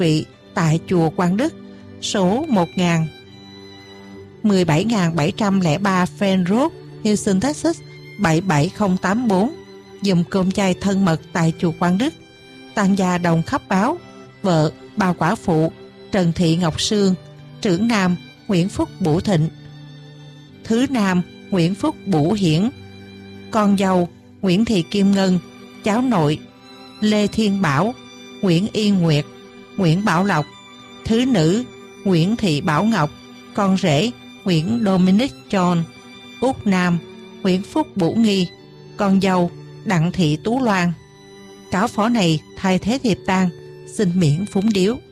vị tại chùa Quang Đức, số 17703 Fan Road, Houston, Texas 77084, giùm cơm chay thân mật tại chùa Quang Đức. Tang gia đồng khắp báo, vợ bà quả phụ Trần Thị Ngọc Sương, trưởng nam Nguyễn Phúc Bửu Thịnh, thứ nam Nguyễn Phúc Bửu Hiển, con dâu Nguyễn Thị Kim Ngân, cháu nội Lê Thiên Bảo, Nguyễn Yên Nguyệt, Nguyễn Bảo Lộc, thứ nữ Nguyễn Thị Bảo Ngọc, con rể Nguyễn Dominic John, út nam Nguyễn Phúc Bửu Nghi, con dâu Đặng Thị Tú Loan. Cáo phó này thay thế thiệp tang, xin miễn phúng điếu.